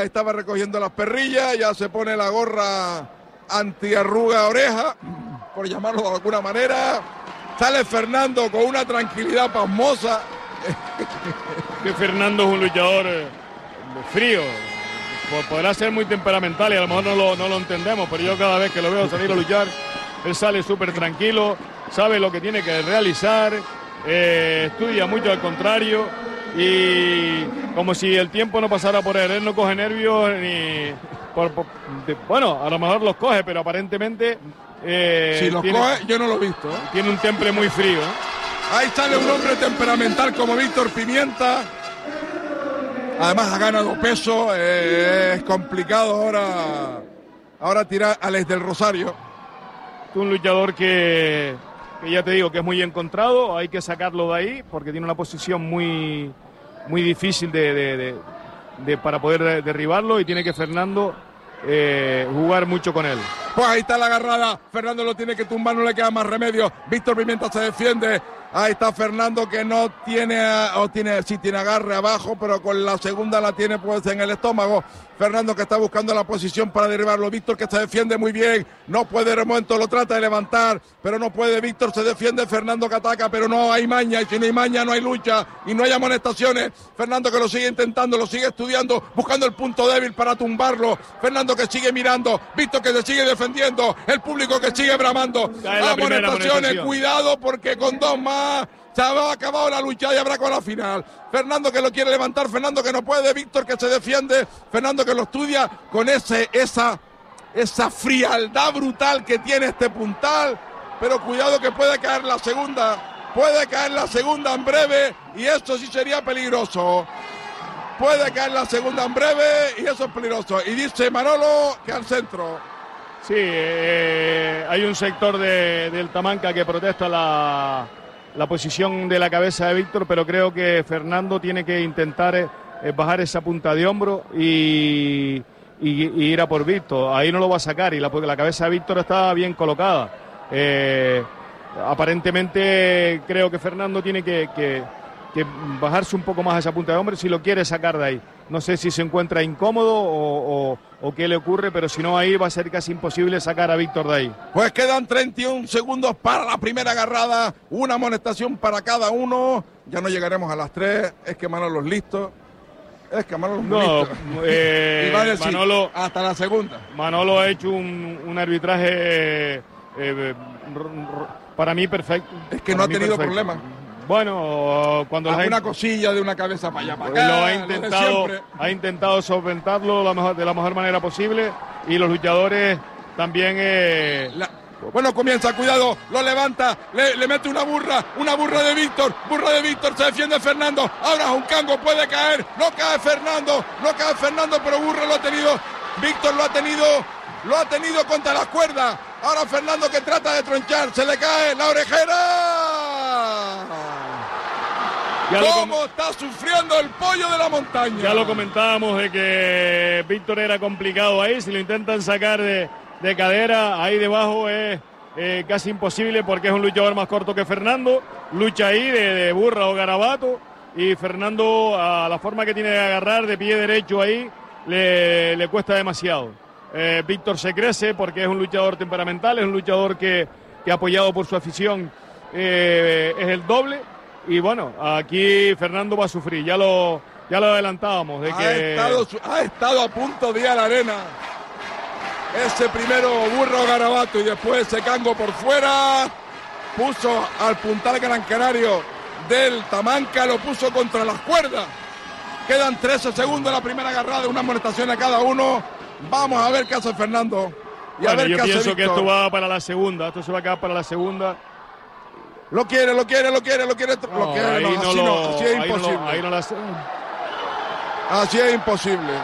ya estaba recogiendo las perrillas, ya se pone la gorra antiarruga oreja, por llamarlo de alguna manera. Sale Fernando con una tranquilidad pasmosa. Que Fernando es un luchador frío. Podrá ser muy temperamental y a lo mejor no lo entendemos, pero yo cada vez que lo veo salir a luchar, él sale súper tranquilo, sabe lo que tiene que realizar, estudia mucho al contrario y como si el tiempo no pasara por él no coge nervios ni... bueno, a lo mejor los coge, pero aparentemente... si los coge, yo no lo he visto. Tiene un temple muy frío. Ahí sale un hombre temperamental como Víctor Pimienta. Además ha ganado peso, es complicado ahora tirar a Alex del Rosario. Un luchador que ya te digo que es muy encontrado, hay que sacarlo de ahí porque tiene una posición muy difícil para poder derribarlo y tiene que Fernando jugar mucho con él. Pues ahí está la agarrada, Fernando lo tiene que tumbar, no le queda más remedio. Víctor Pimienta se defiende. Ahí está Fernando que no tiene, sí tiene agarre abajo, pero con la segunda la tiene pues en el estómago. Fernando que está buscando la posición para derribarlo. Víctor que se defiende muy bien, no puede de momento, lo trata de levantar, pero no puede. Víctor se defiende, Fernando que ataca, pero no hay maña, y si no hay maña no hay lucha y no hay amonestaciones. Fernando que lo sigue intentando, lo sigue estudiando, buscando el punto débil para tumbarlo. Fernando que sigue mirando, Víctor que se sigue defendiendo, el público que sigue bramando. Amonestaciones, cuidado porque con dos más se ha acabado la lucha y habrá con la final. Fernando que lo quiere levantar, Fernando que no puede, Víctor que se defiende, Fernando que lo estudia con esa frialdad brutal que tiene este puntal, pero cuidado que puede caer la segunda en breve y eso sí sería peligroso. Puede caer la segunda en breve y eso es peligroso. Y dice Manolo que al centro. Sí, hay un sector del Tamanca que protesta la posición de la cabeza de Víctor, pero creo que Fernando tiene que intentar bajar esa punta de hombro y ir a por Víctor. Ahí no lo va a sacar y la cabeza de Víctor está bien colocada. Aparentemente creo que Fernando tiene que bajarse un poco más a esa punta de hombro si lo quiere sacar de ahí. No sé si se encuentra incómodo o qué le ocurre, pero si no ahí va a ser casi imposible sacar a Víctor de ahí. Pues quedan 31 segundos para la primera agarrada, una amonestación para cada uno. Ya no llegaremos a las 3, es que Manolo es listo. Manolo, hasta la segunda. Manolo ha hecho un arbitraje para mí perfecto. Es que no ha tenido problemas. Bueno, cuando alguna cosilla de una cabeza para allá, para acá, ha intentado solventarlo de la mejor manera posible y los luchadores también. Bueno, comienza, cuidado, lo levanta, le mete una burra de Víctor, se defiende Fernando, ahora Juncango puede caer, no cae Fernando, pero burra lo ha tenido, Víctor lo ha tenido contra las cuerdas, ahora Fernando que trata de tronchar, se le cae la orejera. ¿Cómo está sufriendo el pollo de la montaña? Ya lo comentábamos de que Víctor era complicado ahí, si lo intentan sacar de cadera, ahí debajo es casi imposible porque es un luchador más corto que Fernando, lucha ahí de burra o garabato y Fernando a la forma que tiene de agarrar de pie derecho ahí le cuesta demasiado. Víctor se crece porque es un luchador temperamental, es un luchador que apoyado por su afición es el doble. Y bueno, aquí Fernando va a sufrir, ya lo adelantábamos. Ha estado a punto de ir a la arena. Ese primero burro garabato y después ese cango por fuera. Puso al puntal gran canario del Tamanca, lo puso contra las cuerdas. Quedan 13 segundos en la primera agarrada, una amonestación a cada uno. Vamos a ver qué hace Fernando. Y a ver qué hace Víctor. Yo pienso que esto va para la segunda, esto se va a quedar para la segunda. Lo quiere. Así es imposible. Así es imposible.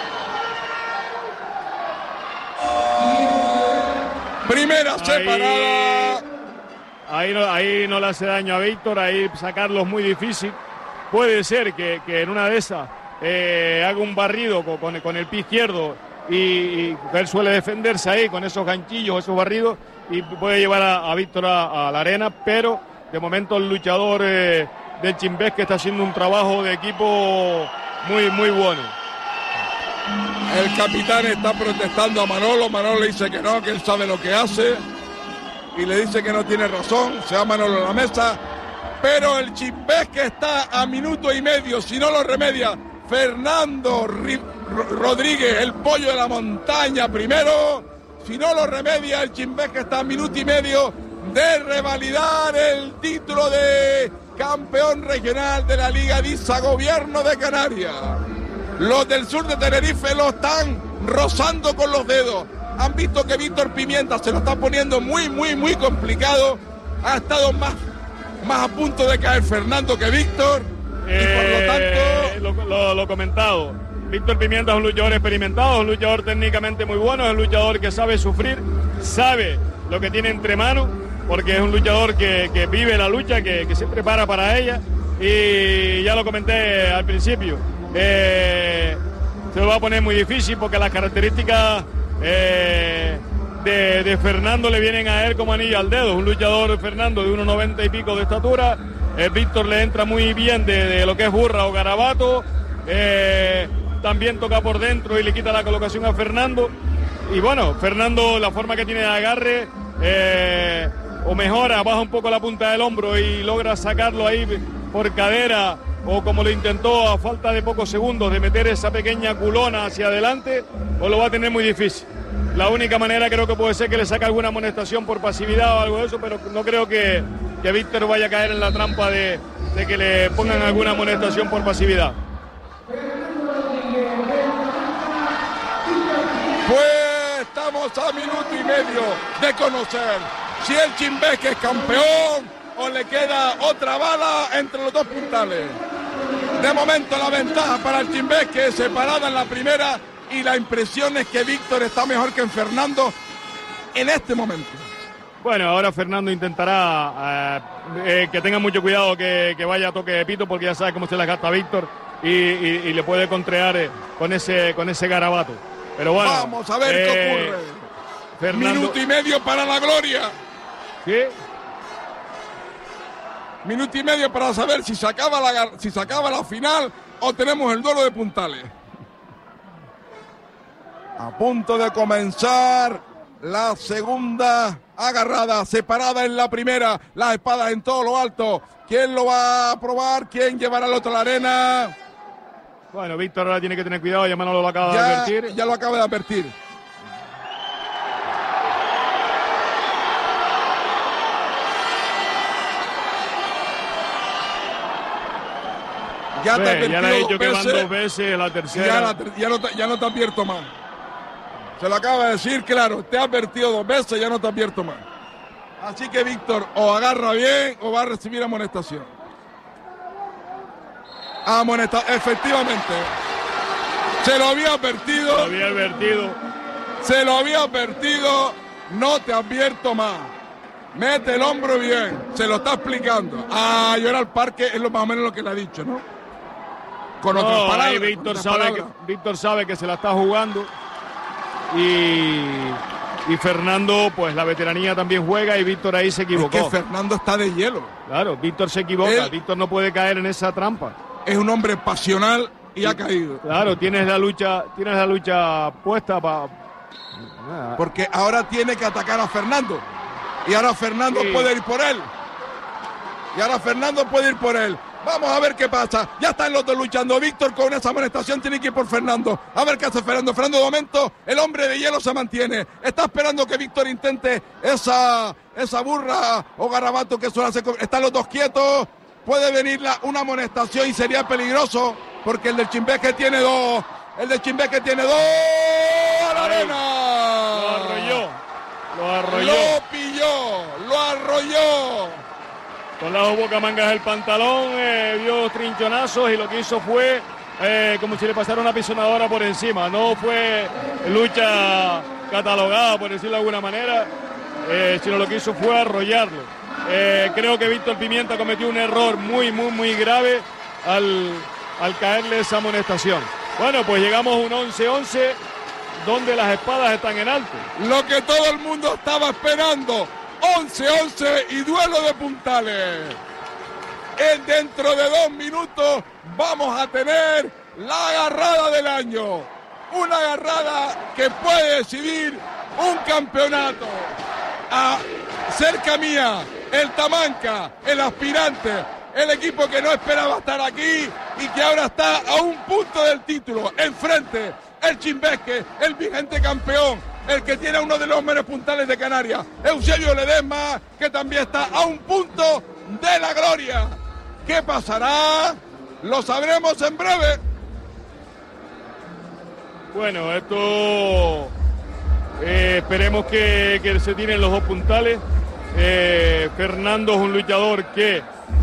Primera separada. Ahí no le hace daño a Víctor, ahí sacarlo es muy difícil. Puede ser que en una de esas haga un barrido con el pie izquierdo y él suele defenderse ahí con esos ganchillos, esos barridos y puede llevar a Víctor a la arena, pero de momento el luchador del Chimbés que está haciendo un trabajo de equipo muy, muy bueno. El capitán está protestando a Manolo. Manolo le dice que no, que él sabe lo que hace. Y le dice que no tiene razón. Se va Manolo a la mesa. Pero el Chimbesque está a minuto y medio. Si no lo remedia Fernando Rodríguez, el pollo de la montaña primero. Si no lo remedia el Chimbesque está a minuto y medio de revalidar el título de campeón regional de la Liga Disa Gobierno de Canarias. Los del sur de Tenerife lo están rozando con los dedos. Han visto que Víctor Pimienta se lo está poniendo muy complicado. Ha estado más a punto de caer Fernando que Víctor. Y por lo tanto... Lo comentado. Víctor Pimienta es un luchador experimentado, es un luchador técnicamente muy bueno, es un luchador que sabe sufrir, sabe lo que tiene entre manos, porque es un luchador que vive la lucha, que se prepara para ella. Y ya lo comenté al principio. Se lo va a poner muy difícil porque las características de Fernando le vienen a él como anillo al dedo. Un luchador, Fernando, de 1,90 y pico de estatura. Víctor le entra muy bien de lo que es burra o garabato. También toca por dentro y le quita la colocación a Fernando. Y bueno, Fernando, la forma que tiene de agarre, o mejora, baja un poco la punta del hombro y logra sacarlo ahí por cadera, o como lo intentó a falta de pocos segundos de meter esa pequeña culona hacia adelante, o lo va a tener muy difícil. La única manera creo que puede ser que le saque alguna amonestación por pasividad o algo de eso, pero no creo que Víctor vaya a caer en la trampa de que le pongan alguna amonestación por pasividad. Pues estamos a minuto y medio de conocer si el Chimbesque es campeón o le queda otra bala entre los dos puntales. De momento la ventaja para el Chimbesque, separada en la primera, y la impresión es que Víctor está mejor que en Fernando en este momento. Bueno, ahora Fernando intentará que tenga mucho cuidado, que vaya a toque de pito, porque ya sabe cómo se las gasta Víctor y le puede contraer con ese garabato. Pero bueno, vamos a ver qué ocurre. Fernando... Minuto y medio para la gloria. ¿Sí? Minuto y medio para saber si se acaba la final o tenemos el duelo de puntales. A punto de comenzar la segunda agarrada, separada en la primera, las espadas en todo lo alto. ¿Quién lo va a probar? ¿Quién llevará al otro a la arena? Bueno, Víctor ahora tiene que tener cuidado, ya Manolo lo acaba de advertir. Ya lo acaba de advertir. Ya te advertido, ya le he dicho que van 2 veces, la tercera. Ya no te advierto más. Se lo acaba de decir, claro, te ha advertido 2 veces, ya no te advierto más. Así que Víctor o agarra bien o va a recibir amonestación. Efectivamente. Se lo había advertido. Se lo había advertido. No te advierto más. Mete el hombro bien. Se lo está explicando. A Llorar Parque es lo más o menos lo que le ha dicho, ¿no? Con otras palabras. Víctor sabe que se la está jugando. Y Fernando, pues la veteranía también juega, y Víctor ahí se equivocó. Es que Fernando está de hielo. Claro, Víctor se equivoca. Víctor no puede caer en esa trampa. Es un hombre pasional y ha caído. Claro, tienes la lucha puesta para... Porque ahora tiene que atacar a Fernando. Y ahora Fernando puede ir por él. Vamos a ver qué pasa. Ya están los dos luchando. Víctor con esa amonestación tiene que ir por Fernando. A ver qué hace Fernando. Fernando, de momento, el hombre de hielo se mantiene. Está esperando que Víctor intente esa burra o garabato que suele hacer. Están los dos quietos. Puede venir una amonestación y sería peligroso, porque el del Chimbesque tiene 2. El del Chimbesque tiene 2 a la arena. Lo arrolló. Lo pilló. Lo arrolló. Con las 2 bocamangas del pantalón, dio trinchonazos y lo que hizo fue como si le pasara una pisonadora por encima. No fue lucha catalogada, por decirlo de alguna manera, sino lo que hizo fue arrollarlo. Creo que Víctor Pimienta cometió un error muy grave al caerle esa amonestación. Bueno, pues llegamos a un 11-11 donde las espadas están en alto. Lo que todo el mundo estaba esperando. 11-11 y duelo de puntales. Dentro de 2 minutos vamos a tener la agarrada del año. una agarrada que puede decidir un campeonato. Cerca mía, el Tamanca, el aspirante, el equipo que no esperaba estar aquí y que ahora está a un punto del título. Enfrente, el Chimbesque, el vigente campeón, el que tiene uno de los mejores puntales de Canarias, Eusebio Ledesma, que también está a un punto de la gloria. ¿Qué pasará? Lo sabremos en breve. Bueno, esto esperemos que se tiren los dos puntales. Fernando es un luchador que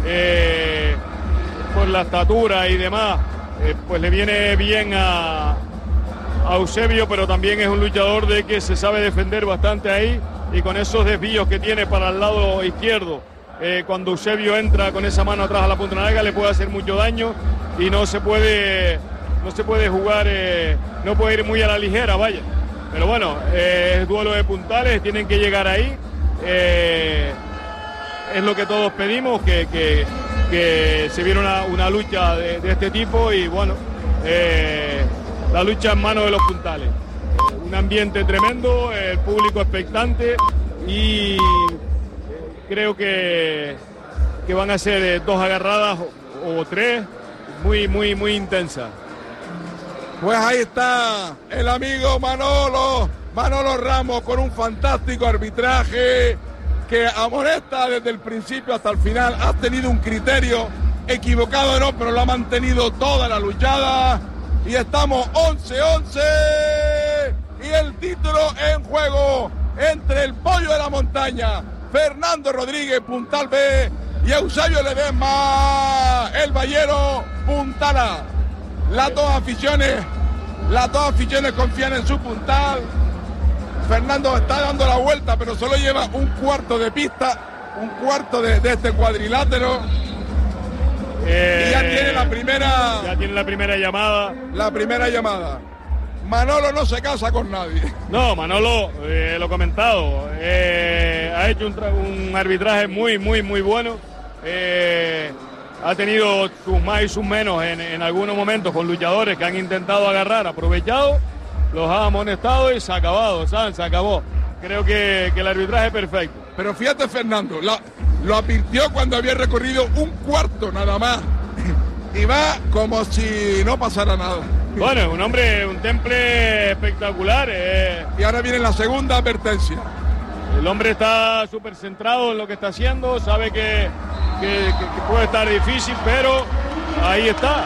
por la estatura y demás pues le viene bien a Eusebio, pero también es un luchador de que se sabe defender bastante ahí, y con esos desvíos que tiene para el lado izquierdo, cuando Eusebio entra con esa mano atrás a la punta de la nalga, le puede hacer mucho daño y no se puede jugar, no puede ir muy a la ligera, vaya. Pero bueno, es duelo de puntales, tienen que llegar ahí. Es lo que todos pedimos, que se viera una lucha de este tipo, y bueno, la lucha en manos de los puntales. Un ambiente tremendo, el público expectante, y creo que van a ser dos agarradas o tres muy intensas. Pues ahí está el amigo Manolo Ramos, con un fantástico arbitraje que amonesta desde el principio hasta el final. Ha tenido un criterio equivocado, no, pero lo ha mantenido toda la luchada. Y estamos 11-11 y el título en juego entre el Pollo de la Montaña, Fernando Rodríguez, Puntal B, y Eusebio Ledesma, el Ballero, Puntal A. Las dos aficiones confían en su puntal. Fernando está dando la vuelta, pero solo lleva un cuarto de pista, un cuarto de este cuadrilátero. Y ya tiene la primera. Ya tiene la primera llamada. La primera llamada. Manolo no se casa con nadie. No, Manolo, lo he comentado, ha hecho un arbitraje muy bueno. Ha tenido sus más y sus menos en algunos momentos con luchadores que han intentado agarrar, aprovechado, los ha amonestado y se ha acabado, ¿saben? Se acabó. Creo que el arbitraje es perfecto. Pero fíjate, Fernando, lo advirtió cuando había recorrido un cuarto nada más. Y va como si no pasara nada. Bueno, un hombre, un temple espectacular. Y ahora viene la segunda advertencia. El hombre está súper centrado en lo que está haciendo, sabe que puede estar difícil, pero ahí está.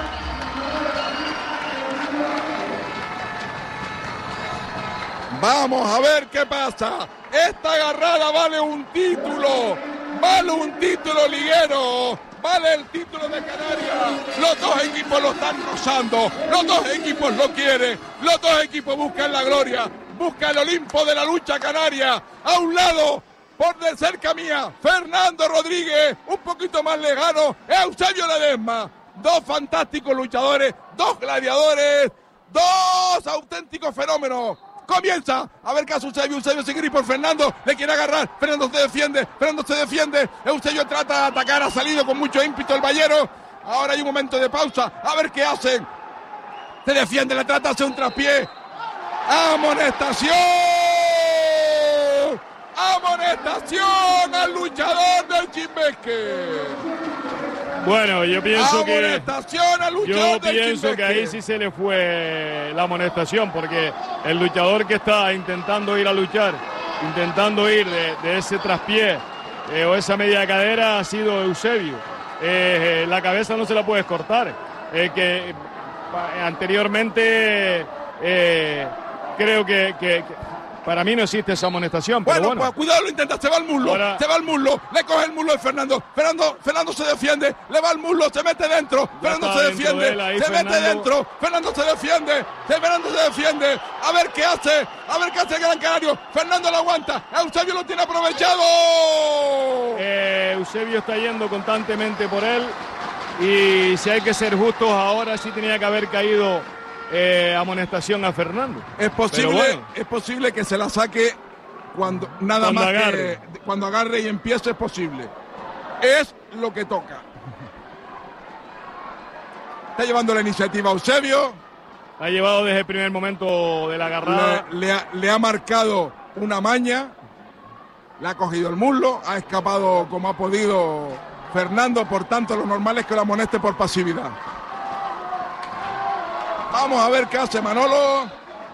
Vamos a ver qué pasa. Esta agarrada vale un título liguero, vale el título de Canarias. Los dos equipos lo están rozando, los dos equipos lo quieren, los dos equipos buscan la gloria, buscan el Olimpo de la lucha canaria. A un lado, por de cerca mía, Fernando Rodríguez, un poquito más lejano, Eusebio Ledesma. Dos fantásticos luchadores, dos gladiadores, dos auténticos fenómenos. Comienza a ver qué hace Eusebio sigue ir por Fernando, le quiere agarrar, Fernando se defiende, Eusebio trata de atacar, ha salido con mucho ímpetu el Ballero. Ahora hay un momento de pausa, a ver qué hacen. Se defiende, le trata de hacer un traspié. ¡Amonestación! ¡Amonestación al luchador del Chimbesque! Bueno, yo pienso que ahí sí se le fue la amonestación, porque el luchador que está intentando ir a luchar, intentando ir de ese traspié o esa media cadera ha sido Eusebio. La cabeza no se la puedes cortar. Que anteriormente creo que para mí no existe esa amonestación. Pero bueno. Pues cuidado, lo intenta, se va al muslo, le coge el muslo de Fernando. Fernando se defiende, le va al muslo, se mete dentro, Fernando se defiende, mete dentro, Fernando se defiende, a ver qué hace el Gran Canario. Fernando lo aguanta, Eusebio lo tiene aprovechado. Eusebio está yendo constantemente por él, y si hay que ser justos, ahora sí tenía que haber caído amonestación a Fernando. Es posible que se la saque cuando agarre y empiece, es posible. Es lo que toca. Está llevando la iniciativa Eusebio. ha llevado desde el primer momento de la agarrada. Le ha marcado una maña, le ha cogido el muslo, ha escapado como ha podido Fernando, por tanto lo normal es que lo amoneste por pasividad. Vamos a ver qué hace Manolo,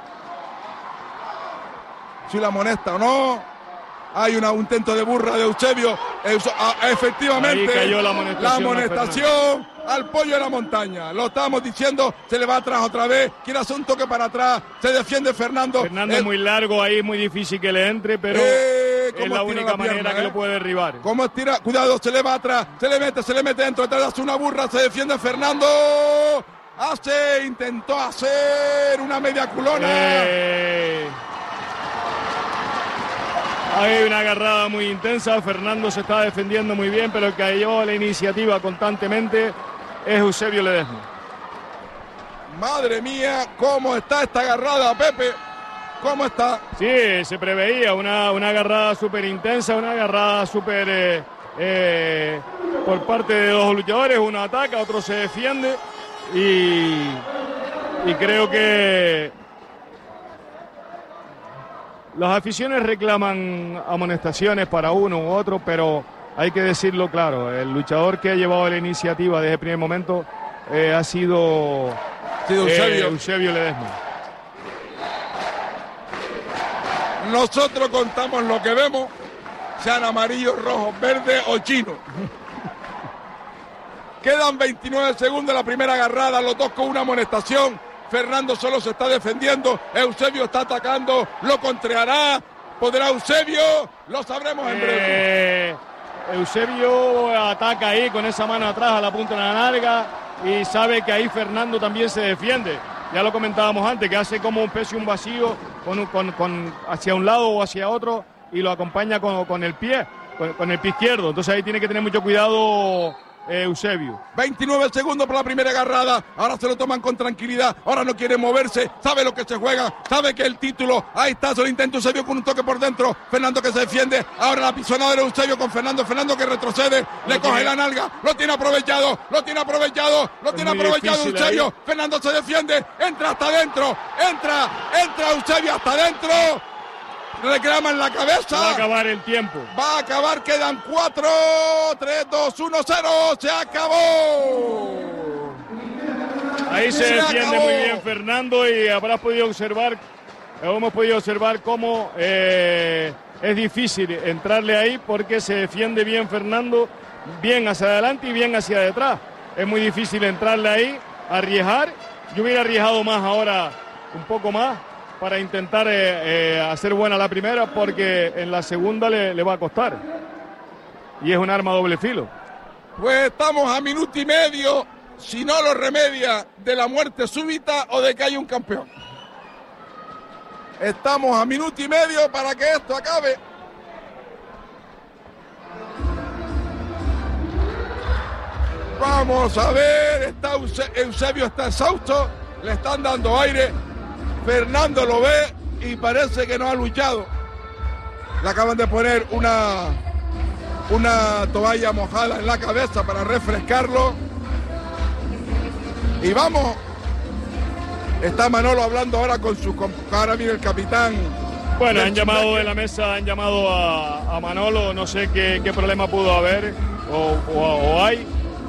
si la amonesta o no. Hay un intento de burra de Eusebio. Efectivamente, ahí cayó la amonestación al pollo de la montaña. Lo estábamos diciendo, se le va atrás otra vez. Quiere hacer un toque para atrás. Se defiende Fernando. Fernando es muy largo, ahí es muy difícil que le entre, pero es la única manera que lo puede derribar. ¿Cómo estira? Cuidado, se le va atrás. Se le mete dentro. Detrás hace una burra. Se defiende Fernando. Intentó hacer una media culona. Hay una agarrada muy intensa, Fernando se está defendiendo muy bien, pero el que llevó la iniciativa constantemente es Eusebio Ledesma. Madre mía, ¿cómo está esta agarrada, Pepe? ¿Cómo está? Sí, se preveía una agarrada súper intensa, una agarrada súper por parte de dos luchadores, uno ataca, otro se defiende y creo que las aficiones reclaman amonestaciones para uno u otro, pero hay que decirlo claro, el luchador que ha llevado la iniciativa desde el primer momento ha sido Eusebio Ledesma. Nosotros contamos lo que vemos, sean amarillos, rojos, verdes o chinos. Quedan 29 segundos de la primera agarrada, los dos con una amonestación. Fernando solo se está defendiendo, Eusebio está atacando, lo contrará, ¿podrá Eusebio? Lo sabremos en breve. Eusebio ataca ahí con esa mano atrás a la punta de la nalga y sabe que ahí Fernando también se defiende. Ya lo comentábamos antes, que hace como un peso y un vacío hacia un lado o hacia otro y lo acompaña con el pie, con el pie izquierdo. Entonces ahí tiene que tener mucho cuidado Eusebio. 29 segundos para la primera agarrada. Ahora se lo toman con tranquilidad. Ahora no quiere moverse. Sabe lo que se juega. Sabe que el título. Ahí está. Se lo intenta Eusebio con un toque por dentro. Fernando que se defiende. Ahora la pisonada de Eusebio con Fernando. Fernando que retrocede. Le coge la nalga. Lo tiene aprovechado. Eusebio. Ahí. Fernando se defiende. Entra hasta adentro. Entra Eusebio hasta adentro. Reclaman la cabeza. Va a acabar el tiempo. Va a acabar, quedan 4, 3, 2, 1, 0. Se acabó. Ahí se defiende muy bien Fernando y hemos podido observar cómo es difícil entrarle ahí porque se defiende bien Fernando, bien hacia adelante y bien hacia detrás. Es muy difícil entrarle ahí, arriesgar. Yo hubiera arriesgado más ahora, un poco más, para intentar hacer buena la primera, porque en la segunda le va a costar. Y es un arma doble filo. Pues estamos a minuto y medio, si no lo remedia, de la muerte súbita o de que haya un campeón. Estamos a minuto y medio para que esto acabe. Vamos a ver, Eusebio está exhausto, le están dando aire. Fernando lo ve y parece que no ha luchado. Le acaban de poner una toalla mojada en la cabeza para refrescarlo. Y vamos. Está Manolo hablando ahora con su ahora viene el capitán. Bueno, han llamado de la mesa, han llamado a Manolo, no sé qué problema pudo haber o hay.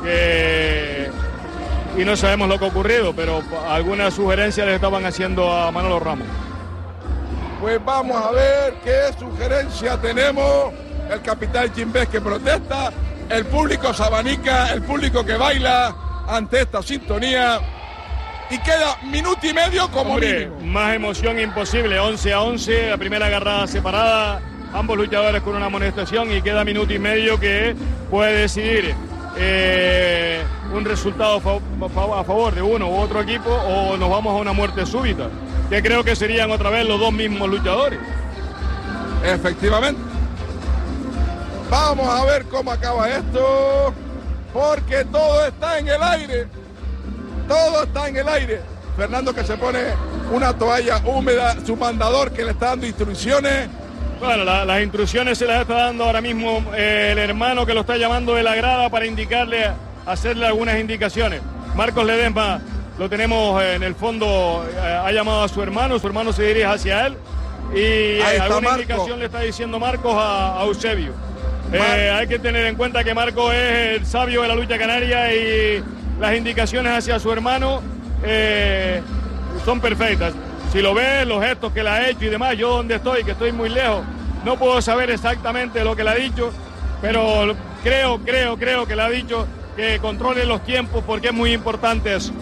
Y no sabemos lo que ha ocurrido, pero algunas sugerencias le estaban haciendo a Manolo Ramos. Pues vamos a ver qué sugerencia tenemos. El capitán Jimbés que protesta, el público se abanica, el público que baila ante esta sintonía. Y queda minuto y medio como mínimo. Más emoción imposible, 11-11, la primera agarrada separada, ambos luchadores con una amonestación y queda minuto y medio que puede decidir un resultado a favor de uno u otro equipo o nos vamos a una muerte súbita, que creo que serían otra vez los dos mismos luchadores. Efectivamente. Vamos a ver cómo acaba esto, porque todo está en el aire. Todo está en el aire. Fernando que se pone una toalla húmeda, su mandador que le está dando instrucciones. Bueno, las instrucciones se las está dando ahora mismo el hermano que lo está llamando de la grada para indicarle, hacerle algunas indicaciones. Marcos Ledesma lo tenemos en el fondo, ha llamado a su hermano se dirige hacia él y alguna indicación le está diciendo Marcos a Eusebio. Hay que tener en cuenta que Marcos es el sabio de la lucha canaria y las indicaciones hacia su hermano son perfectas. Si lo ves, los gestos que le ha hecho y demás, yo donde estoy, que estoy muy lejos, no puedo saber exactamente lo que le ha dicho, pero creo que le ha dicho que controle los tiempos porque es muy importante eso.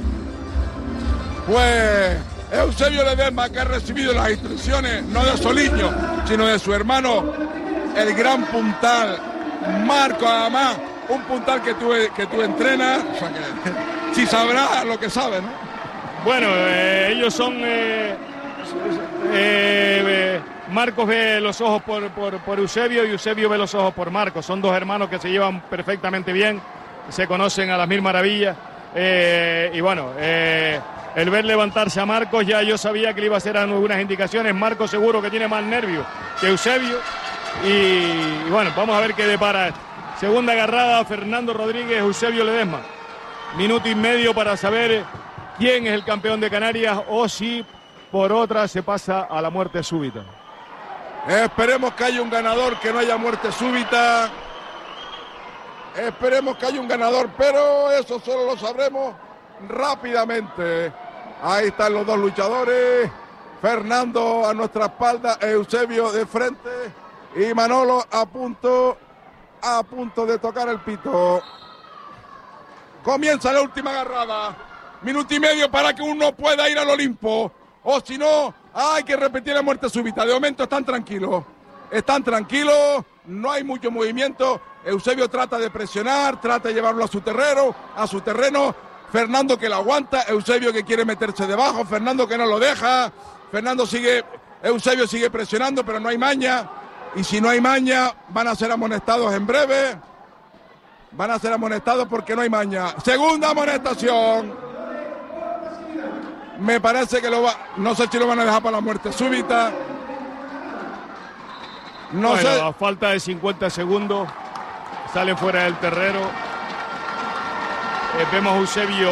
Pues Eusebio Ledesma, que ha recibido las instrucciones no de Soliño, sino de su hermano, el gran puntal Marcos, además, un puntal que tú entrenas, o sea que si sabrá lo que sabe, ¿no? Bueno, ellos son... Marcos ve los ojos por Eusebio y Eusebio ve los ojos por Marcos. Son dos hermanos que se llevan perfectamente bien, se conocen a las mil maravillas. Y bueno, el ver levantarse a Marcos, ya yo sabía que le iba a hacer algunas indicaciones. Marcos seguro que tiene más nervios que Eusebio. Y bueno, vamos a ver qué depara. Segunda agarrada, Fernando Rodríguez, Eusebio Ledesma. Minuto y medio para saber quién es el campeón de Canarias o si por otra se pasa a la muerte súbita. Esperemos que haya un ganador, que no haya muerte súbita. Esperemos que haya un ganador, pero eso solo lo sabremos rápidamente. Ahí están los dos luchadores. Fernando a nuestra espalda, Eusebio de frente y Manolo a punto de tocar el pito. Comienza la última agarrada. Minuto y medio para que uno pueda ir al Olimpo. O si no, hay que repetir la muerte súbita. De momento están tranquilos, no hay mucho movimiento. Eusebio trata de presionar, trata de llevarlo a su terreno. Fernando que lo aguanta, Eusebio que quiere meterse debajo, Fernando que no lo deja. Eusebio sigue presionando, pero no hay maña. Y si no hay maña, van a ser amonestados en breve. Van a ser amonestados porque no hay maña. Segunda amonestación. Me parece que no sé si lo van a dejar para la muerte súbita. No sé. A falta de 50 segundos, sale fuera del terreno. Vemos a Eusebio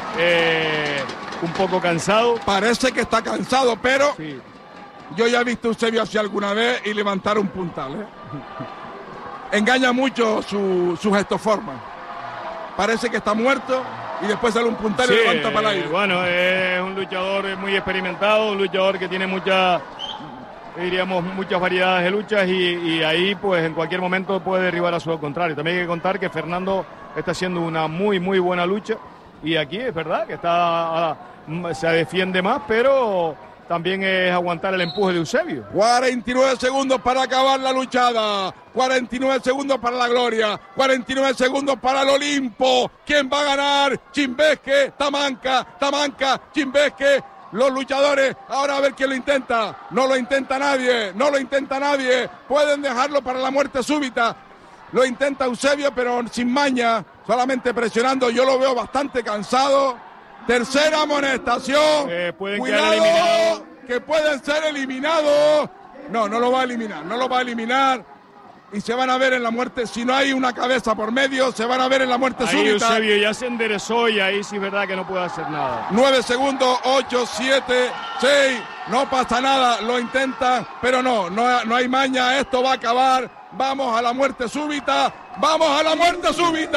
un poco cansado. Parece que está cansado, pero sí. Yo ya he visto a Eusebio así alguna vez y levantar un puntal. Engaña mucho su gestoforma. Parece que está muerto y después sale un puntal y levanta para el aire. Bueno, es un luchador muy experimentado, un luchador que tiene muchas variedades de luchas y ahí pues en cualquier momento puede derribar a su contrario. También hay que contar que Fernando está haciendo una muy buena lucha y aquí es verdad que se defiende más, pero también es aguantar el empuje de Eusebio. 49 segundos para acabar la luchada. 49 segundos para la gloria. 49 segundos para el Olimpo. ¿Quién va a ganar? Chimbesque, Tamanca, Chimbesque. Los luchadores, ahora a ver quién lo intenta. No lo intenta nadie. Pueden dejarlo para la muerte súbita. Lo intenta Eusebio, pero sin maña. Solamente presionando. Yo lo veo bastante cansado. Tercera amonestación. Cuidado, que pueden ser eliminados. No lo va a eliminar. Y se van a ver en la muerte. Si no hay una cabeza por medio, se van a ver en la muerte súbita. Eusebio ya se enderezó y ahí sí es verdad que no puede hacer nada. 9 segundos, 8, 7, 6. No pasa nada, lo intentan, pero no hay maña. Esto va a acabar. Vamos a la muerte súbita. ¡Vamos a la muerte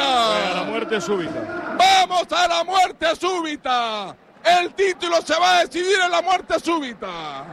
súbita! El título se va a decidir en la muerte súbita.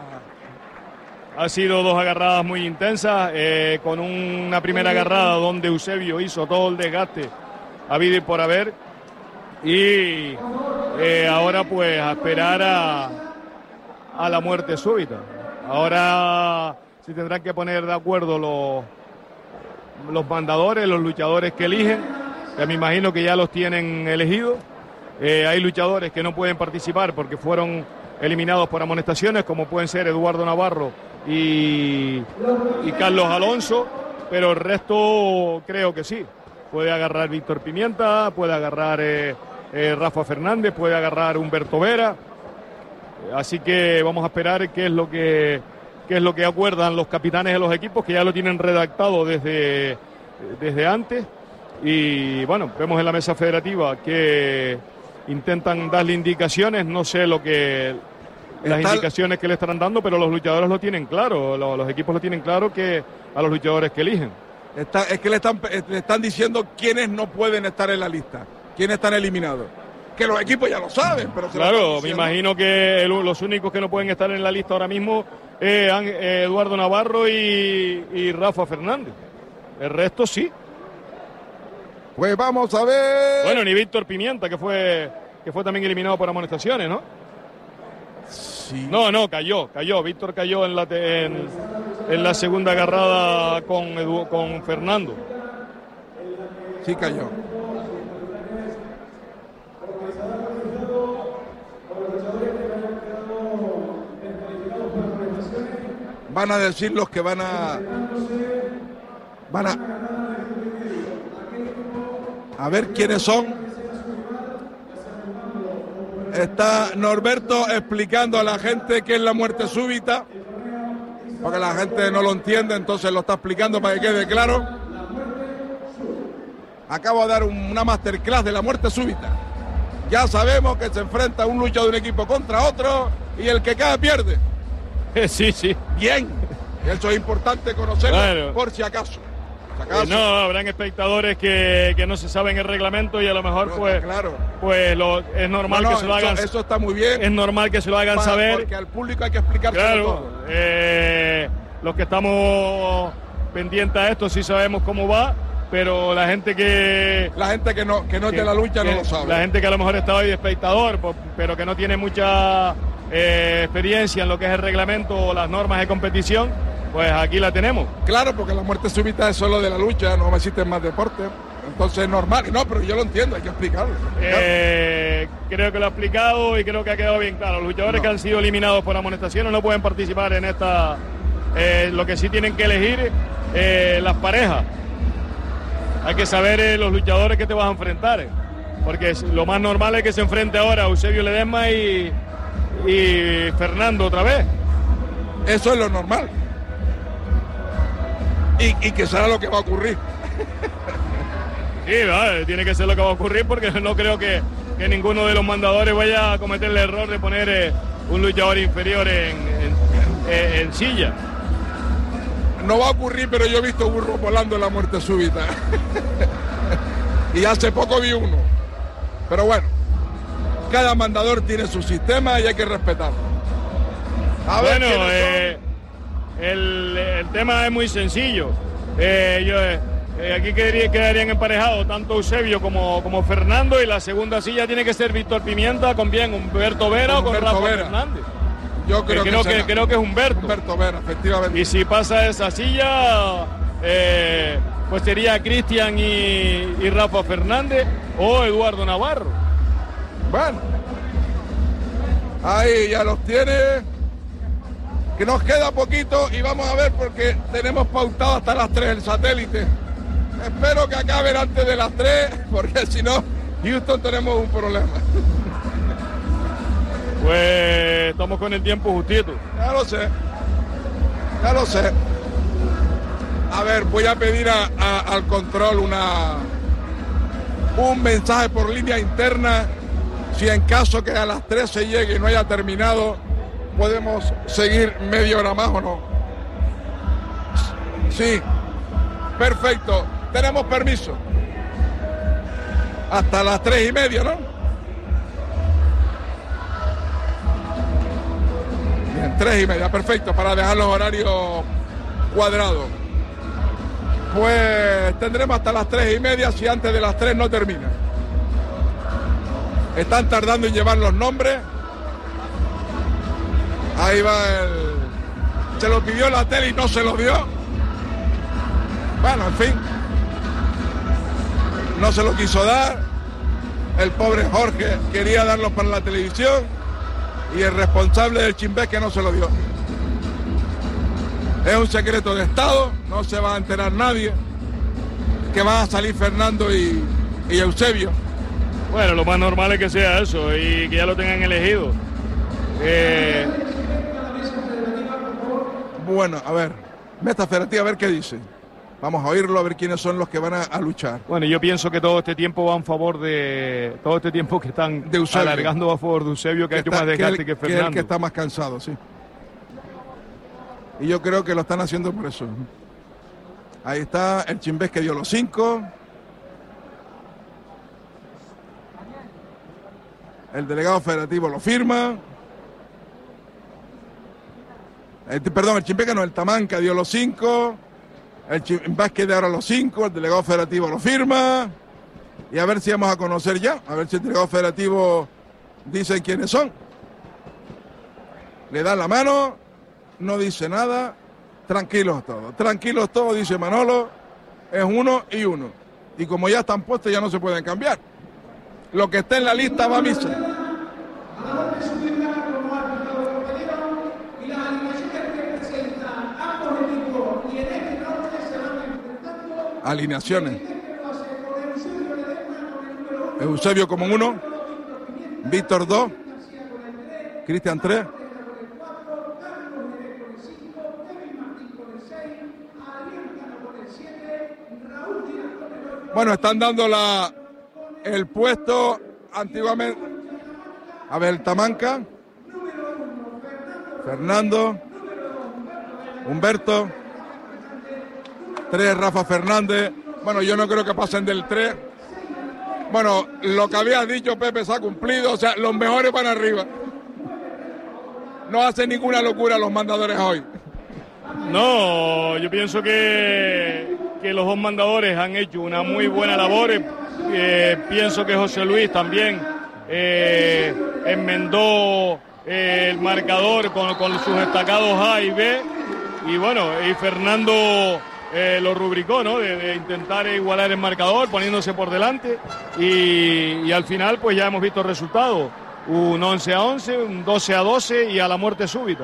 Ha sido dos agarradas muy intensas, con una primera agarrada donde Eusebio hizo todo el desgaste habido y por haber. Y ahora pues a esperar a la muerte súbita. Ahora se tendrán que poner de acuerdo los mandadores, los luchadores que eligen, que me imagino que ya los tienen elegidos. Hay luchadores que no pueden participar porque fueron eliminados por amonestaciones, como pueden ser Eduardo Navarro y Carlos Alonso, pero el resto creo que sí. Puede agarrar Víctor Pimienta, puede agarrar Rafa Fernández, puede agarrar Humberto Vera. Así que vamos a esperar qué es lo que acuerdan los capitanes de los equipos, que ya lo tienen redactado desde antes. Y bueno, vemos en la mesa federativa que intentan darle indicaciones, no sé las indicaciones que le estarán dando, pero los luchadores lo tienen claro, los equipos lo tienen claro que a los luchadores que eligen. Es que le están diciendo quiénes no pueden estar en la lista, quiénes están eliminados. Que los equipos ya lo saben, pero claro, me imagino que los únicos que no pueden estar en la lista ahora mismo Eduardo Navarro y Rafa Fernández. El resto sí. Pues vamos a ver. Bueno, ni Víctor Pimienta, que fue también eliminado por amonestaciones, ¿no? Sí. No, cayó. Víctor cayó en la segunda agarrada con Fernando. Sí cayó. Van a decir los que van a ver quiénes son. Está Norberto explicando a la gente qué es la muerte súbita, porque la gente no lo entiende, entonces lo está explicando para que quede claro. Acabo de dar una masterclass de la muerte súbita. Ya sabemos que se enfrenta un lucha de un equipo contra otro y el que cae pierde. Sí. Bien, eso es importante conocerlo, claro. Por si acaso. No, habrán espectadores que no se saben el reglamento y a lo mejor claro. Es normal que se lo hagan. Eso está muy bien. Es normal que se lo hagan saber. Porque al público hay que explicárselo todo. Los que estamos pendientes a esto sí sabemos cómo va, pero la gente que no es de la lucha no lo sabe. La gente que a lo mejor está hoy de espectador, pero que no tiene mucha experiencia en lo que es el reglamento o las normas de competición, pues aquí la tenemos. Claro, porque la muerte súbita es solo de la lucha, no existe más deporte. Entonces es normal. No, pero yo lo entiendo, hay que explicarlo. Creo que lo ha explicado y creo que ha quedado bien claro. Los luchadores que han sido eliminados por amonestaciones no pueden participar en esta. Lo que sí tienen que elegir las parejas. Hay que saber los luchadores que te vas a enfrentar. Porque lo más normal es que se enfrente ahora Eusebio Ledesma y Fernando otra vez. Eso es lo normal. Y que será lo que va a ocurrir. Sí, tiene que ser lo que va a ocurrir porque no creo que ninguno de los mandadores vaya a cometer el error de poner un luchador inferior en silla. No va a ocurrir, pero yo he visto burros volando en la muerte súbita. Y hace poco vi uno. Pero bueno, cada mandador tiene su sistema y hay que respetarlo. Bueno, el tema es muy sencillo. Aquí quedarían emparejados tanto Eusebio como Fernando, y la segunda silla tiene que ser Víctor Pimienta con bien Humberto Vera o con Rafa Fernández. Yo creo que es Humberto. Humberto Vera, efectivamente. Y si pasa esa silla, pues sería Cristian y Rafa Fernández o Eduardo Navarro. Bueno, ahí ya los tiene. Que nos queda poquito y vamos a ver porque tenemos pautado hasta las 3 el satélite. Espero que acaben antes de las 3 porque si no, Houston tenemos un problema. Pues estamos con el tiempo justito. Ya lo sé. A ver, voy a pedir al control un mensaje por línea interna. Si en caso que a las 3 se llegue y no haya terminado, ¿podemos seguir media hora más o no? Sí, perfecto, tenemos permiso. Hasta las 3:30, ¿no? Bien, 3:30, perfecto, para dejar los horarios cuadrados. Pues tendremos hasta las 3:30 si antes de las 3 no termina. Están tardando en llevar los nombres. Ahí va se lo pidió la tele y no se lo dio. Bueno, en fin. No se lo quiso dar. El pobre Jorge quería darlo para la televisión. Y el responsable del Chimbeque no se lo dio. Es un secreto de Estado. No se va a enterar nadie. Que van a salir Fernando y Eusebio. Bueno, lo más normal es que sea eso y que ya lo tengan elegido. Bueno, a ver, Meta Ferretti, a ver qué dice. Vamos a oírlo, a ver quiénes son los que van a luchar. Bueno, yo pienso que todo este tiempo va en favor de... Todo este tiempo que están de Eusebio, alargando va a favor de Eusebio, que ha hecho más desgaste que Fernando. Que el que está más cansado, sí. Y yo creo que lo están haciendo por eso. Ahí está el Chimbés que dio los 5. El delegado federativo lo firma. El Chimbés que no, el Tamanca dio los 5. El Chimbés que de ahora los 5. El delegado federativo lo firma. Y a ver si vamos a conocer ya. A ver si el delegado federativo dice quiénes son. Le dan la mano. No dice nada. Tranquilos todos, dice Manolo. Es 1 y 1. Y como ya están puestos, ya no se pueden cambiar. Lo que esté en la lista va a misa. Alineaciones. Eusebio como 1. Víctor 2. Cristian 3. Bueno, están dando el puesto antiguamente. A ver, el Tamanca. Fernando. Humberto. 3, Rafa Fernández. Bueno, yo no creo que pasen del 3. Bueno, lo que había dicho Pepe se ha cumplido. O sea, los mejores van arriba. No hacen ninguna locura los mandadores hoy. No, yo pienso que los dos mandadores han hecho una muy buena labor. Pienso que José Luis también enmendó el marcador con sus destacados A y B. Y bueno, y Fernando lo rubricó, ¿no? De intentar igualar el marcador poniéndose por delante. Y al final pues ya hemos visto el resultado. Un 11-11, un 12-12 y a la muerte súbita.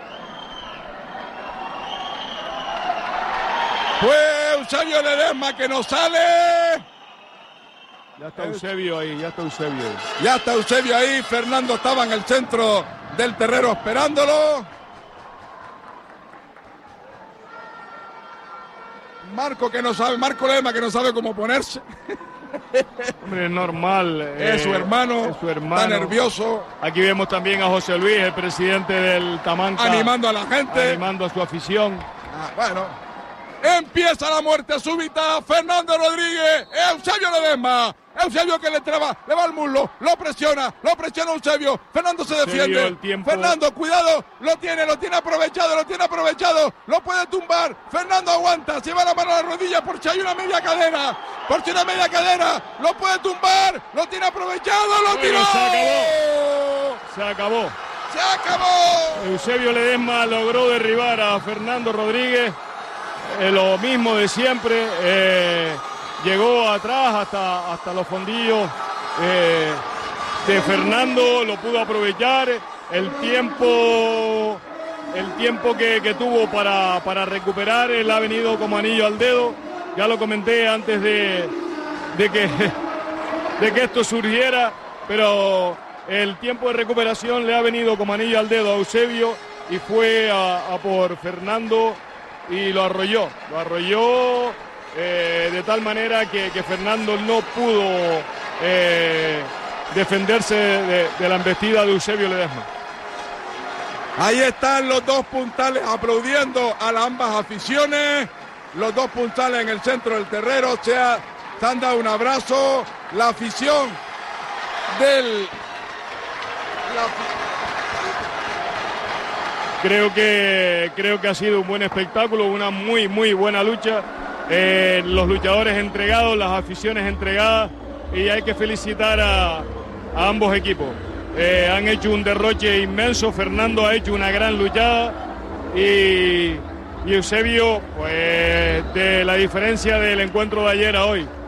Fue Eusebio Ledesma que no sale. Ya está Eusebio ahí, Ya está Eusebio ahí. Fernando estaba en el centro del terreno esperándolo. Marco Ledesma que no sabe cómo ponerse. Hombre, es normal. Es su hermano. Está nervioso. Aquí vemos también a José Luis, el presidente del Tamanca. Animando a la gente. Animando a su afición. Bueno. Empieza la muerte súbita. Fernando Rodríguez. Eusebio Ledesma. Eusebio que le traba, le va al muslo, lo presiona Eusebio. Fernando se defiende. Fernando, cuidado, lo tiene aprovechado, lo puede tumbar. Fernando aguanta, se va la mano a la rodilla por si hay una media cadena. Lo puede tumbar, lo tiene aprovechado, lo tiró. Se acabó. Eusebio Ledesma logró derribar a Fernando Rodríguez. Lo mismo de siempre. Llegó atrás hasta los fondillos de Fernando, lo pudo aprovechar. El tiempo que tuvo para recuperar, él ha venido como anillo al dedo. Ya lo comenté antes de que esto surgiera, pero el tiempo de recuperación le ha venido como anillo al dedo a Eusebio y fue a por Fernando y lo arrolló. De tal manera que Fernando no pudo defenderse de la embestida de Eusebio Ledesma. Ahí están los dos puntales aplaudiendo a las ambas aficiones. Los dos puntales en el centro del terreno. Se han dado un abrazo. La afición Creo que ha sido un buen espectáculo, una muy buena lucha. Los luchadores entregados, las aficiones entregadas, y hay que felicitar a ambos equipos. Han hecho un derroche inmenso. Fernando ha hecho una gran luchada y Eusebio, pues de la diferencia del encuentro de ayer a hoy.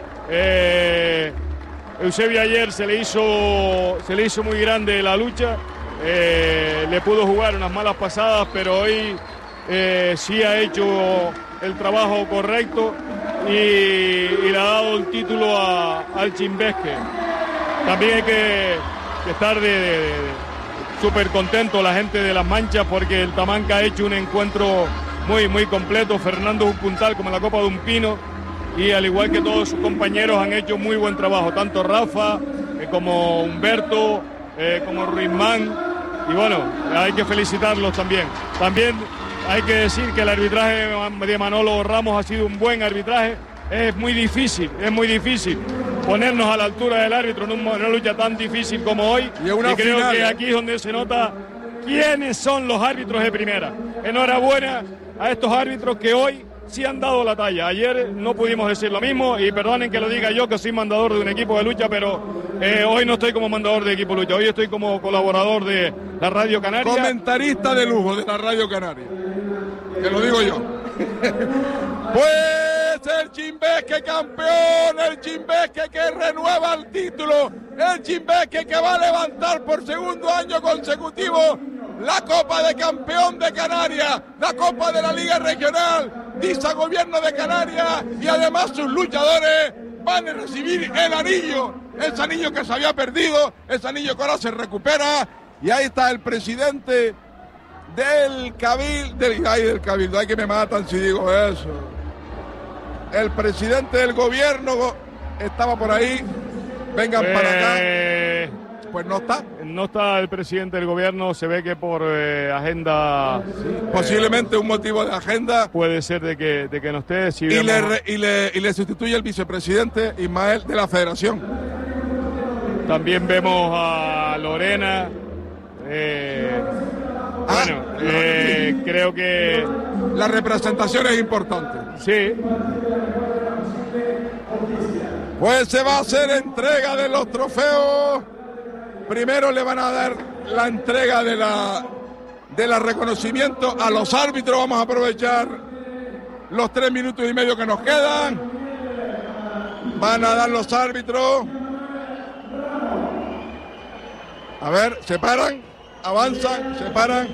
Eusebio ayer se le hizo muy grande la lucha, le pudo jugar unas malas pasadas, pero hoy sí ha hecho el trabajo correcto y le ha dado el título al Chimbesque. También hay que estar súper contento la gente de Las Manchas, porque el Tamanca ha hecho un encuentro muy completo. Fernando es un puntal como la copa de un pino, y al igual que todos sus compañeros han hecho muy buen trabajo, tanto Rafa como Humberto, como Ruizmán, y bueno, hay que felicitarlos también. También hay que decir que el arbitraje de Manolo Ramos ha sido un buen arbitraje. Es muy difícil ponernos a la altura del árbitro en una lucha tan difícil como hoy, y creo que aquí es donde se nota quiénes son los árbitros de primera. Enhorabuena a estos árbitros que hoy sí han dado la talla. Ayer no pudimos decir lo mismo, y perdonen que lo diga yo, que soy mandador de un equipo de lucha, pero hoy no estoy como mandador de equipo de lucha, hoy estoy como colaborador de la Radio Canaria. Comentarista de lujo de la Radio Canaria, que lo digo yo. Pues el Chimbeque campeón, el Chimbeque que renueva el título, el Chimbeque que va a levantar por segundo año consecutivo la Copa de Campeón de Canarias, la Copa de la Liga Regional, dice Gobierno de Canarias, y además sus luchadores van a recibir el anillo, ese anillo que se había perdido, ese anillo que ahora se recupera, y ahí está el presidente del Cabildo, ay que me matan si digo eso. El presidente del gobierno estaba por ahí, vengan para acá. Pues no está. No está el presidente del gobierno, se ve que por agenda. Sí, posiblemente un motivo de agenda. Puede ser de que no esté. Si y le sustituye el vicepresidente Ismael de la Federación. También vemos a Lorena. Creo que la representación es importante. Sí. Pues se va a hacer entrega de los trofeos. Primero le van a dar la entrega de la reconocimiento a los árbitros. Vamos a aprovechar los 3 minutos y medio que nos quedan. Van a dar los árbitros. A ver, se paran, avanzan, se paran.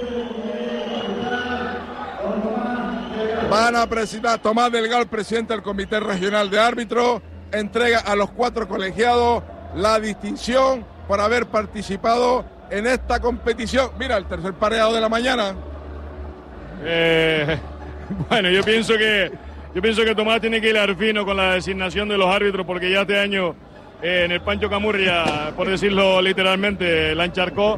Van a presentar Tomás Delgado, el presidente del Comité Regional de Árbitros. Entrega a los 4 colegiados la distinción por haber participado en esta competición. Mira, el tercer pareado de la mañana. Bueno, yo pienso que Tomás tiene que hilar fino con la designación de los árbitros, porque ya este año en el Pancho Camurria, por decirlo literalmente, la encharcó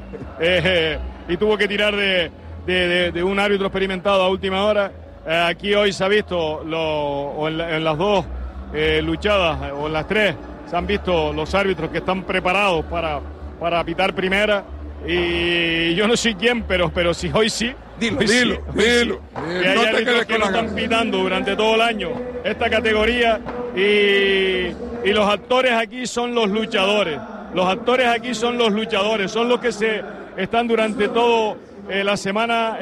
y tuvo que tirar de un árbitro experimentado a última hora. Aquí hoy se ha visto, en las dos luchadas, o en las 3, se han visto los árbitros que están preparados para pitar primera, y yo no sé quién, pero si hoy sí. Dilo. Que hay árbitros que lo están pitando durante todo el año esta categoría, y los actores aquí son los luchadores. Los actores aquí son los luchadores, son los que se están durante todo la semana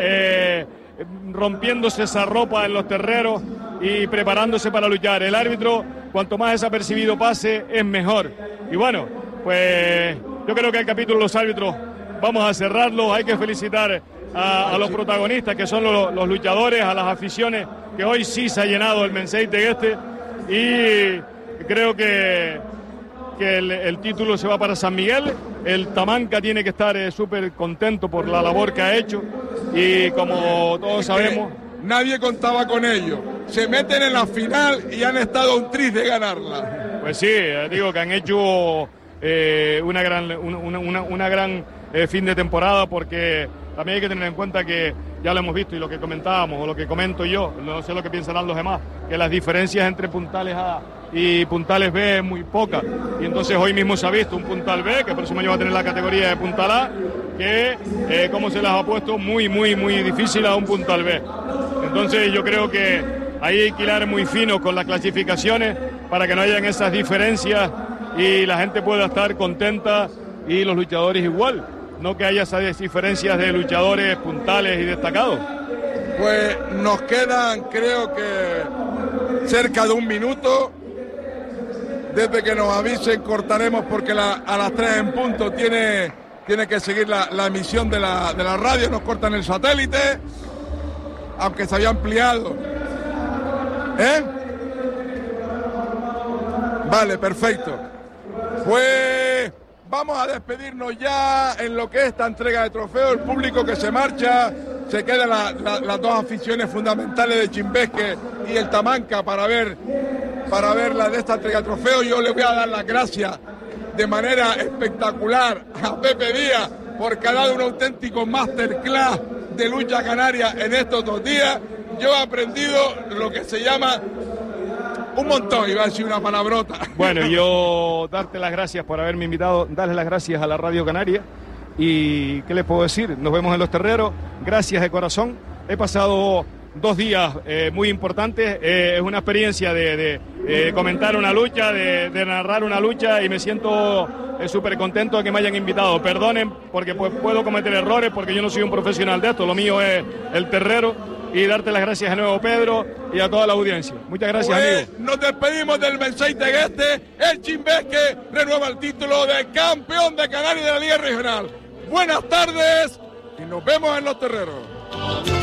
rompiéndose esa ropa en los terreros y preparándose para luchar. El árbitro, cuanto más desapercibido pase, es mejor. Y bueno, pues yo creo que el capítulo de los árbitros vamos a cerrarlo. Hay que felicitar a los protagonistas, que son los luchadores, a las aficiones, que hoy sí se ha llenado el Menseite y creo que el título se va para San Miguel. El Tamanca tiene que estar súper contento por la labor que ha hecho, y como todos sabemos, nadie contaba con ello. Se meten en la final y han estado a un tris de ganarla. Pues sí, digo que han hecho una gran fin de temporada, porque también hay que tener en cuenta que ya lo hemos visto, y lo que comentábamos, o lo que comento yo, no sé lo que pensarán los demás, que las diferencias entre puntales A y puntales B es muy poca, y entonces hoy mismo se ha visto un puntal B, que el próximo año va a tener la categoría de puntal A, que como se las ha puesto muy difícil a un puntal B. Entonces yo creo que ahí hay que hilar muy fino con las clasificaciones para que no hayan esas diferencias y la gente pueda estar contenta, y los luchadores igual, no que haya esas diferencias de luchadores puntales y destacados. Pues nos quedan, creo que cerca de 1 minuto. Desde que nos avisen cortaremos, porque a las 3 en punto tiene que seguir la emisión de la radio. Nos cortan el satélite, aunque se había ampliado. Vale, perfecto. Pues vamos a despedirnos ya en lo que es esta entrega de trofeos. El público que se marcha se quedan las dos aficiones fundamentales de Chimbesque y el Tamanca para ver la de esta entrega de trofeos. Yo le voy a dar las gracias de manera espectacular a Pepe Díaz porque ha dado un auténtico masterclass de lucha canaria en estos 2 días. Yo he aprendido lo que se llama un montón, iba a decir una palabrota. Bueno, yo darte las gracias por haberme invitado, darles las gracias a la Radio Canaria. Y ¿qué les puedo decir? Nos vemos en Los Terreros. Gracias de corazón. He pasado 2 días muy importantes. Es una experiencia de comentar una lucha, de narrar una lucha, y me siento súper contento de que me hayan invitado. Perdonen porque puedo cometer errores, porque yo no soy un profesional de esto. Lo mío es el terrero. Y darte las gracias de nuevo, Pedro, y a toda la audiencia. Muchas gracias, amigo. Nos despedimos del Mensei Tegueste. El Chimbesque renueva el título de campeón de Canarias de la Liga Regional. Buenas tardes y nos vemos en Los Terreros.